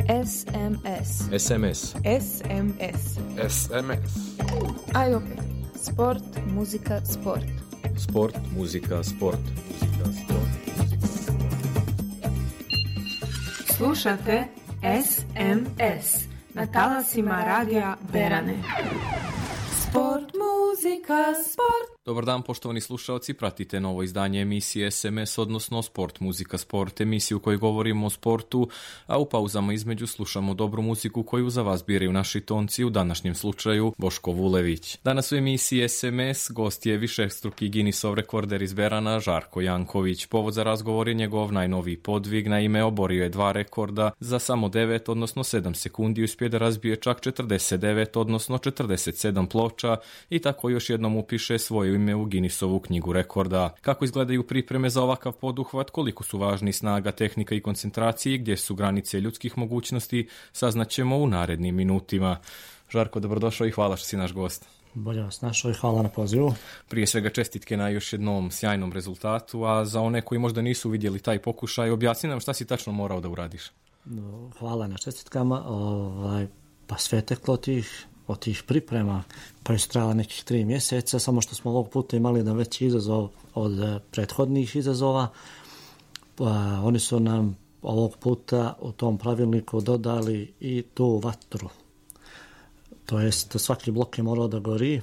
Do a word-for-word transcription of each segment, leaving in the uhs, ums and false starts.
S M S. S M S. S M S. S M S. Aj opet. Sport, muzika, sport. Sport, muzika, sport. Muzika, sport. Slušate S M S na talasima radija Berane. Sport, muzika, sport. Dobar dan, poštovani slušalci, pratite novo izdanje emisije S M S, odnosno Sport, muzika, sport, emisiju u kojoj govorimo o sportu, a u pauzama između slušamo dobru muziku koju za vas biraju naši tonci, u današnjem slučaju Boško Vulević. Danas u emisiji S M S gost je višestruki Guinnessov rekorder iz Berana, Žarko Janković. Povod za razgovor je njegov najnoviji podvig, naime oborio je dva rekorda za samo devet, odnosno sedam sekundi, uspije da razbije čak četrdeset devet, odnosno četrdeset sedam ploča i tako još jednom upiše svoje ime u Guinnessovu knjigu rekorda. Kako izgledaju pripreme za ovakav poduhvat, koliko su važni snaga, tehnika i koncentracije, gdje su granice ljudskih mogućnosti, saznaćemo u narednim minutima. Žarko, dobrodošao i hvala što si naš gost. Bolje vas našao i hvala na pozivu. Prije svega čestitke na još jednom sjajnom rezultatu, a za one koji možda nisu vidjeli taj pokušaj, objasni nam šta si tačno morao da uradiš. Hvala na čestitkama. Ovaj, pa sve teklo tih od tih priprema koje su trajala nekih tri mjeseca, samo što smo ovog puta imali jedan veći izazov od prethodnih izazova. Pa, oni su nam ovog puta u tom pravilniku dodali i tu vatru. To jest, svaki blok je morao da gori.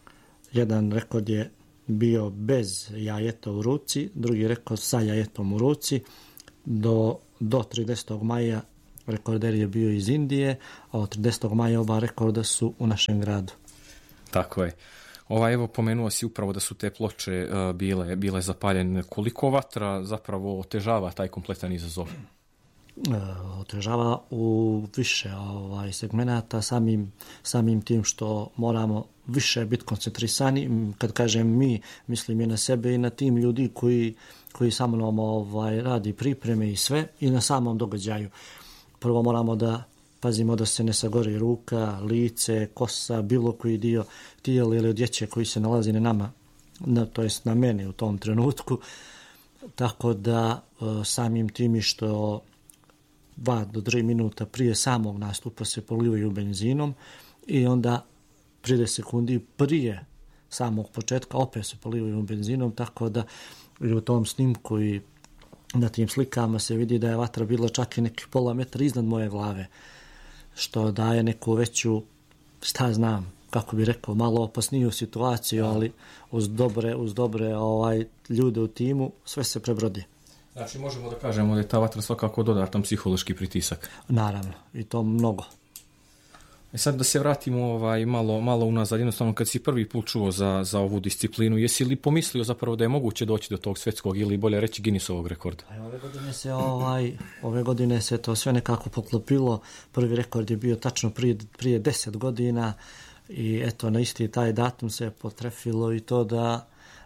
Jedan rekord je bio bez jajeta u ruci, drugi rekord sa jajetom u ruci. Do, do tridesetog maja rekorder je bio iz Indije, a od tridesetog maja oba rekorda su u našem gradu. Tako je. Ova, evo, pomenuo si upravo da su te ploče uh, bile, bile zapaljene. Koliko vatra zapravo otežava taj kompletan izazov? E, otežava u više ovaj, segmenata, samim, samim tim što moramo više biti koncentrisani. Kad kažem mi, mislim i na sebe i na tim ljudi koji, koji sa mnom ovaj, radi pripreme i sve i na samom događaju. Prvo moramo da pazimo da se ne sagori ruka, lice, kosa, bilo koji dio tijela ili odjeće koji se nalazi na nama, na, to jest na meni u tom trenutku. Tako da samim tim što dva do tri minuta prije samog nastupa se polivaju benzinom i onda trideset sekundi prije samog početka opet se polivaju benzinom, tako da i u tom snimku i na tim slikama se vidi da je vatra bila čak i neki pola metra iznad moje glave, što daje neku veću, šta znam, kako bi rekao, malo opasniju situaciju, ali uz dobre, uz dobre ovaj, ljude u timu sve se prebrodi. Znači, možemo da kažemo da je ta vatra svakako dodatan psihološki pritisak. Naravno, i to mnogo. E sad da se vratimo ovaj, malo, malo unazad, jednostavno kad si prvi put čuo za, za ovu disciplinu, jesi li pomislio zapravo da je moguće doći do tog svjetskog ili bolje reći Guinnessovog rekorda? A ove godine se ovaj, ove godine se to sve nekako poklopilo. Prvi rekord je bio tačno prije, prije deset godina i eto na isti taj datum se potrefilo i to da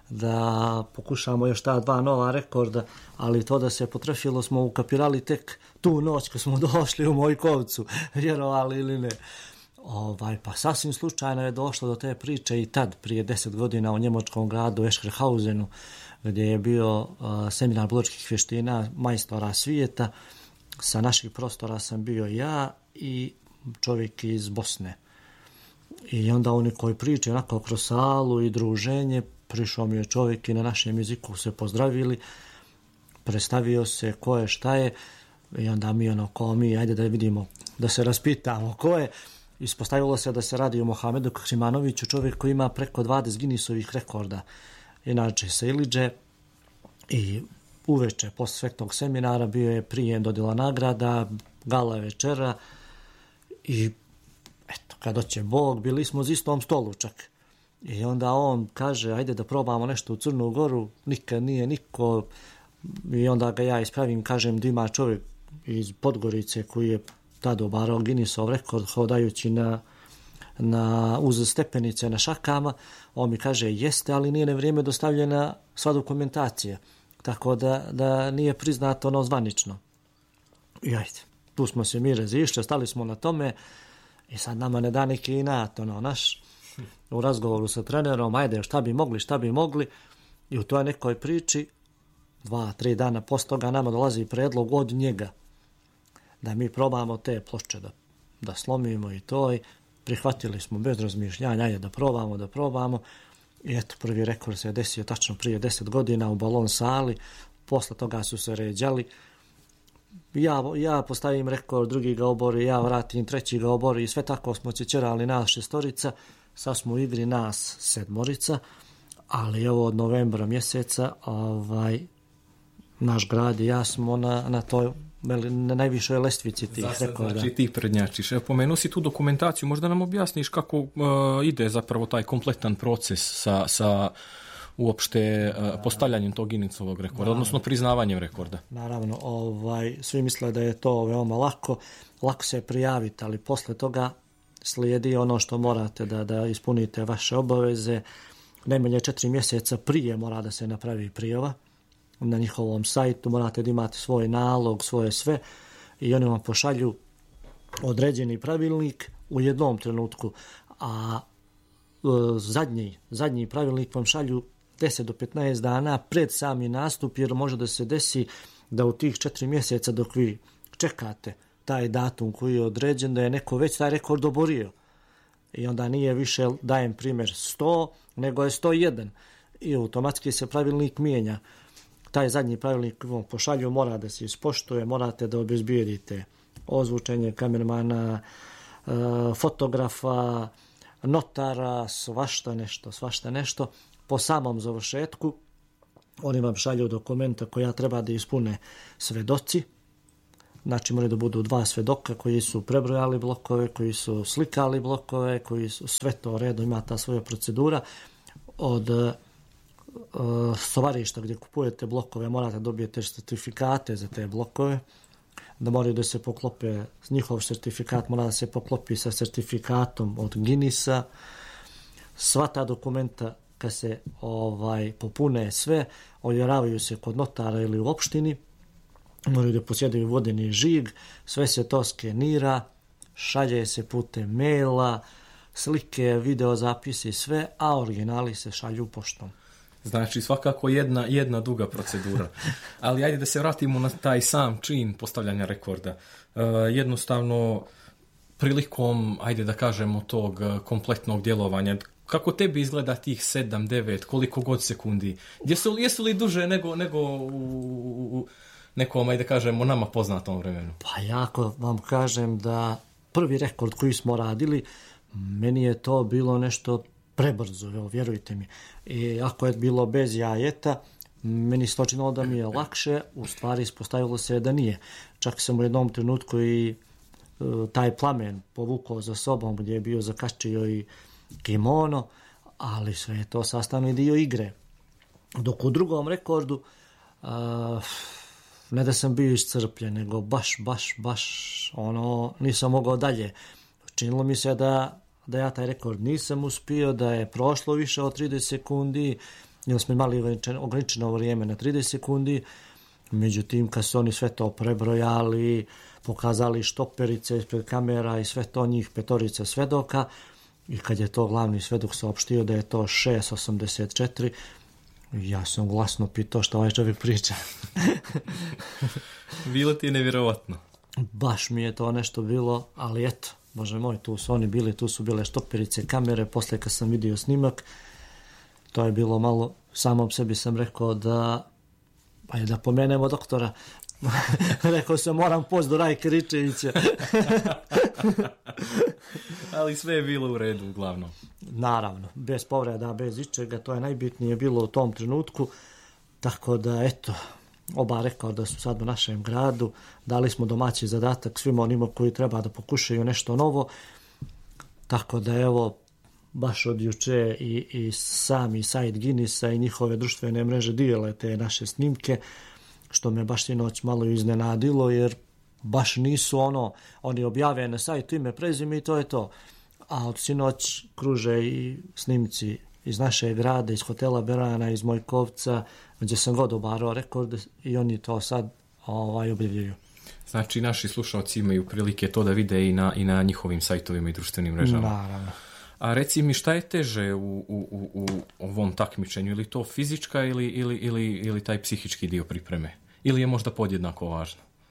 da pokušamo još ta dva nova rekorda, ali to da se potrefilo smo ukapirali tek tu noć kad smo došli u Mojkovcu, vjerovali ili ne. Ovaj, pa sasvim slučajno je došlo do te priče i tad, prije deset godina u njemačkom gradu Escherhausenu, gdje je bio uh, seminar borilačkih vještina majstora svijeta. Sa naših prostora sam bio ja i čovjek iz Bosne. I onda oni koji priče onako kroz salu i druženje, prišao mi je čovjek i na našem jeziku se pozdravili, predstavio se ko je, šta je, i onda mi ono ko mi, ajde da vidimo, da se raspitamo ko je. Ispostavilo se da se radi o Mohamedu Kahrimanoviću, čovjek koji ima preko dvadeset Guinnessovih rekorda. Inače sa Iliđe, i uveče posle sveg tog seminara bio je prijem dodjela nagrada, gala večera i eto, kad doće Bog, bili smo za istom stolu čak. I onda on kaže, ajde da probamo nešto u Crnu Goru, nikad nije niko, i onda ga ja ispravim, kažem da ima čovjek iz Podgorice koji je tada obarao Guinnessov rekord hodajući na, na, uz stepenice na šakama. On mi kaže, jeste, ali nije na vrijeme dostavljena sva dokumentacija, tako da, da nije priznato ono zvanično. I ajde, tu smo se mi razišli, stali smo na tome i sad nama ne da neki inat, ono, naš, u razgovoru sa trenerom, ajde, šta bi mogli, šta bi mogli, i u toj nekoj priči, dva, tri dana poslije toga nama dolazi predlog od njega da mi probamo te ploče da, da slomimo i to. I prihvatili smo bez razmišljanja, ajde da probamo, da probamo. I eto, prvi rekord se je desio tačno prije deset godina u balon sali. Posle toga su se ređali. Ja, ja postavim rekord, drugi ga obori, ja vratim, treći ga obori i sve tako smo ćerali nas šestorica. Sad smo u igri nas sedmorica, ali evo od novembra mjeseca ovaj, naš grad i ja smo na, na toj na najvišoj lestvici tih Zasad, rekorda. Znači ti prednjačiš. Evo, pomenuo si tu dokumentaciju, možda nam objasniš kako uh, ide zapravo taj kompletan proces sa, sa uopšte uh, postavljanjem tog Guinnessovog rekorda, odnosno priznavanjem rekorda. Naravno, ovaj, svi misle da je to veoma lako, lako se prijaviti, ali posle toga slijedi ono što morate da, da ispunite vaše obaveze. Najmanje četiri mjeseca prije mora da se napravi prijava na njihovom sajtu, morate da imate svoj nalog, svoje sve i oni vam pošalju određeni pravilnik u jednom trenutku, a e, zadnji, zadnji pravilnik vam šalju deset do petnaest dana pred sami nastup, jer može da se desi da u tih četiri mjeseca dok vi čekate taj datum koji je određen, da je neko već taj rekord oborio. I onda nije više, dajem primjer, sto, nego je sto jedan. I automatski se pravilnik mijenja. Taj zadnji pravilnik vam pošalju, mora da se ispoštuje, morate da obezbijedite ozvučenje kamermana, fotografa, notara, svašta nešto, svašta nešto. Po samom završetku oni vam šalju dokumenta koja treba da ispune svedoci. Znači moraju da budu dva svedoka koji su prebrojali blokove, koji su slikali blokove, koji su sve to redu, ima ta svoja procedura. Od uh, stovarišta gdje kupujete blokove morate dobijete certifikate za te blokove, da moraju da se poklope, njihov certifikat mora da se poklopi sa certifikatom od Guinnessa. Sva ta dokumenta kad se ovaj, popune sve, ovjeravaju se kod notara ili u opštini, moraju da posjedaju vodeni žig, sve se to skenira, šalje se putem maila, slike, video zapisi, sve, a originali se šalju poštom. Znači svakako jedna, jedna duga procedura. Ali ajde da se vratimo na taj sam čin postavljanja rekorda. Uh, jednostavno, prilikom, ajde da kažemo, tog kompletnog djelovanja, kako tebi izgleda tih sedam, devet, koliko god sekundi? Jesu, jesu li duže nego, nego u, u nekom, ajde da kažemo, nama poznatom vremenu? Pa jako vam kažem da prvi rekord koji smo radili, meni je to bilo nešto prebrzo, evo, vjerujte mi. I ako je bilo bez jajeta, meni se to činilo da mi je lakše, u stvari ispostavilo se da nije. Čak sam u jednom trenutku i uh, taj plamen povukao za sobom gdje je bio zakačio i kimono, ali sve je to sastavni dio igre. Dok u drugom rekordu uh, ne da sam bio iscrpljen, nego baš, baš, baš ono, nisam mogao dalje. Činilo mi se da da ja taj rekord nisam uspio, da je prošlo više od trideset sekundi, jer smo imali ograničeno vrijeme na trideset sekundi, međutim kad su oni sve to prebrojali, pokazali štoperice ispred kamera i sve to, njih petorica svedoka, i kad je to glavni svedok saopštio da je to šest osamdeset četiri, ja sam glasno pitao što ovaj čovjek priča. Bilo ti je nevjerovatno. Baš mi je to nešto bilo, ali eto, Bože moj, tu su oni bili, tu su bile štoperice, kamere, poslije kad sam vidio snimak, to je bilo malo, samom sebi sam rekao da, ajde da pomenemo doktora, rekao sam moram poći do Rajke Ričevića. Ali sve je bilo u redu, uglavnom. Naravno, bez povreda, bez ičega, to je najbitnije bilo u tom trenutku, tako da eto, oba rekao da su sad u našem gradu, dali smo domaći zadatak svima onima koji treba da pokušaju nešto novo, tako da evo, baš od juče i, i sami sajt Guinnessa i njihove društvene mreže dijele te naše snimke, što me baš sinoć malo iznenadilo, jer baš nisu ono, oni objave na sajtu ime, prezime i to je to, a od sinoć kruže i snimci iz našeg grada, iz hotela Berana, iz Mojkovca, gdje sam god obarao rekord i oni to sad ovaj, objavljuju. Znači naši slušalci imaju prilike to da vide i na, i na njihovim sajtovima i društvenim mrežama. Naravno. A reci mi, šta je teže u, u, u, u ovom takmičenju? Ili to fizička ili, ili, ili, ili taj psihički dio pripreme? Ili je možda podjednako važno?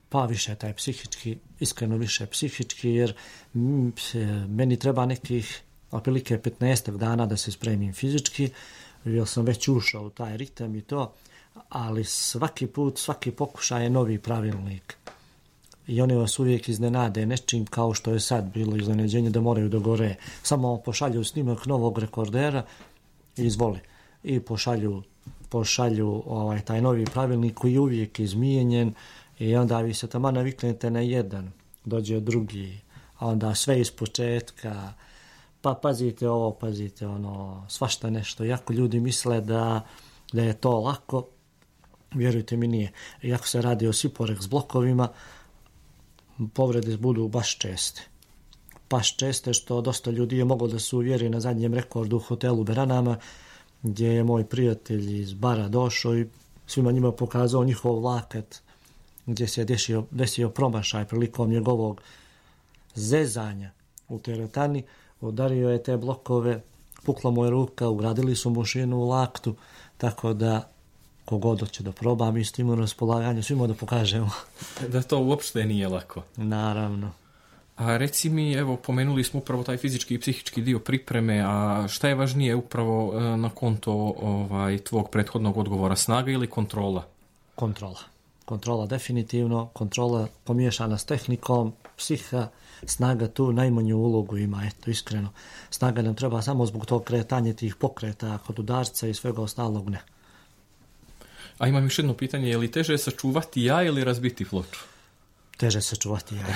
Pa više taj psihički, iskreno više psihički, jer m, meni treba nekih otprilike petnaestak dana da se spremim fizički, jer sam već ušao u taj ritam i to, ali svaki put, svaki pokušaj je novi pravilnik. I oni vas uvijek iznenade nečim, kao što je sad bilo iznenađenje da moraju do gore. Samo pošalju snimak novog rekordera i izvoli. I pošalju, pošalju ovaj, taj novi pravilnik koji je uvijek izmijenjen i onda vi se tamo naviknete na jedan, dođe drugi, a onda sve iz početka, pa pazite ovo, pazite ono, svašta nešto. Iako ljudi misle da, da je to lako, vjerujte mi nije. Iako se radi o Siporex blokovima, povrede budu baš česte. Baš česte što dosta ljudi je moglo da se uvjeri na zadnjem rekordu u hotelu Beranama, gdje je moj prijatelj iz bara došao i svima njima pokazao njihov lakat, gdje se je desio, desio promašaj prilikom njegovog zezanja u teretani. Udario je te blokove, pukla mu je ruka, ugradili su mu šinu u laktu, tako da kogod hoće da proba, mi s tim u raspolaganju, svima da pokažemo. Da to uopšte nije lako. Naravno. A reci mi, evo, pomenuli smo upravo taj fizički i psihički dio pripreme, a šta je važnije upravo e, na konto ovaj, tvog prethodnog odgovora, snaga ili kontrola? Kontrola. Kontrola definitivno, kontrola pomiješana s tehnikom, psiha, snaga tu najmanju ulogu ima, eto, iskreno. Snaga nam treba samo zbog tog kretanja tih pokreta kod udarca i svega ostalog ne. A imam još jedno pitanje, je li teže sačuvati jaj ili razbiti ploču? Teže sačuvati jaj.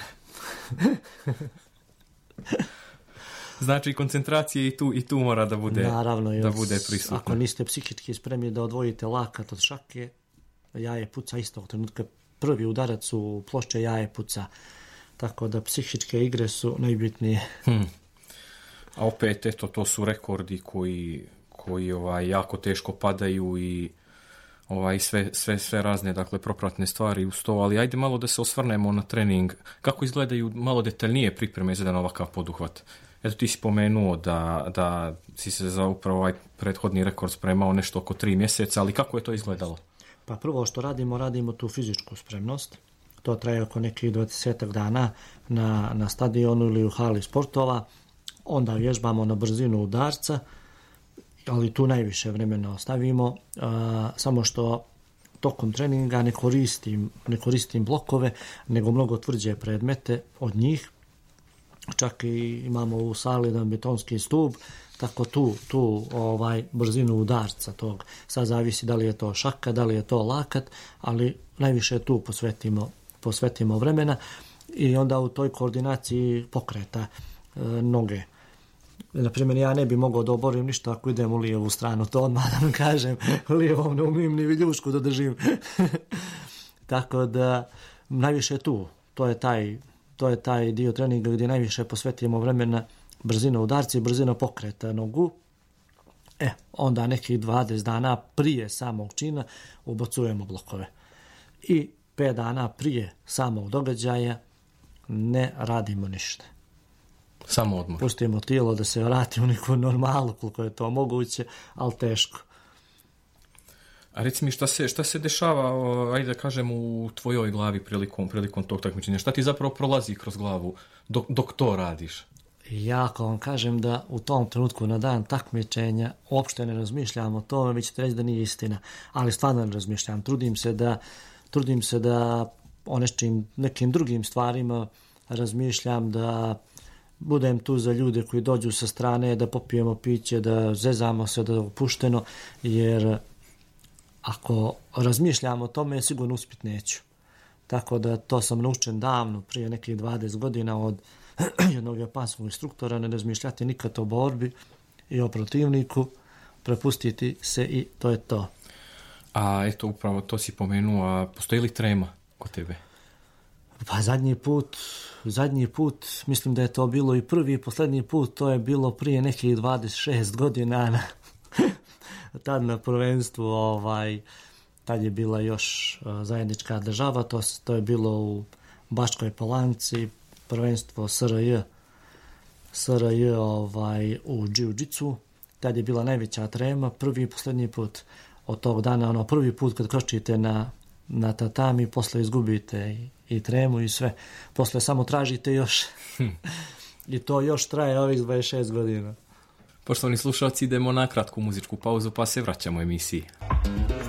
Znači koncentracija i tu i tu mora da bude, naravno, da bude prisutna. Ako niste psihički spremni da odvojite lakat od šake, jaje puca istog trenutka. Prvi udarac u ploče jaje puca. Tako da psihičke igre su najbitnije. Hmm. A opet, eto, to su rekordi koji, koji ovaj, jako teško padaju i ovaj, sve, sve, sve razne, dakle, propratne stvari uz to, ali ajde malo da se osvrnemo na trening. Kako izgledaju malo detaljnije pripreme za jedan ovakav poduhvat? Eto, ti si pomenuo da, da si se za upravo ovaj prethodni rekord spremao nešto oko tri mjeseca, ali kako je to izgledalo? Pa prvo što radimo, radimo tu fizičku spremnost. To traje oko nekih dvadesetak dana na, na stadionu ili u hali sportova. Onda vježbamo na brzinu udarca, ali tu najviše vremena ostavimo, a, samo što tokom treninga ne koristim, ne koristim blokove, nego mnogo tvrđe predmete od njih. Čak i imamo u sali jedan betonski stup, tako tu, tu ovaj, brzinu udarca tog. Sad zavisi da li je to šaka, da li je to lakat, ali najviše tu posvetimo, posvetimo vremena i onda u toj koordinaciji pokreta e, noge. Naprimjer, ja ne bi mogao da oborim ništa ako idem u lijevu stranu, to odmah da vam kažem, lijevom ne umim ni viljušku da držim. Tako da, najviše tu, to je taj, to je taj dio treninga gdje najviše posvetimo vremena brzina udarca i brzina pokreta nogu. E, onda nekih dvadeset dana prije samog čina ubacujemo blokove. I pet dana prije samog događaja ne radimo ništa. Samo odmor. Pustimo tijelo da se vrati u neku normalu koliko je to moguće, ali teško. A reci mi šta se, šta se dešava, ajde da kažem, u tvojoj glavi prilikom, prilikom tog takmičenja? Šta ti zapravo prolazi kroz glavu dok, dok to radiš? Ja ako vam kažem da u tom trenutku na dan takmičenja uopšte ne razmišljam o tome, vi ćete reći da nije istina, ali stvarno ne razmišljam. Trudim se da, trudim se da o nečim, nekim drugim stvarima razmišljam, da budem tu za ljude koji dođu sa strane, da popijemo piće, da zezamo se, da je opušteno, jer ako razmišljam o tome, sigurno uspjet neću. Tako da to sam naučen davno, prije nekih dvadeset godina od jednog japanskog instruktora, ne razmišljati nikad o borbi i o protivniku, prepustiti se i to je to. A eto, upravo to si pomenuo, a postoji li trema kod tebe? Pa zadnji put, zadnji put, mislim da je to bilo i prvi i posljednji put, to je bilo prije nekih dvadeset šest godina na, tad na prvenstvu, ovaj, tad je bila još zajednička država, to, to je bilo u Bačkoj Palanci, prvenstvo S R J, S R J ovaj, u džiu-džicu, tad je bila najveća trema, prvi i posljednji put od tog dana, ono prvi put kad kročite na na tatami, posle izgubite i, i tremu i sve. Posle samo tražite još. I to još traje ovih dvadeset šest godina. Poštovani slušalci, idemo na kratku muzičku pauzu pa se vraćamo emisiji.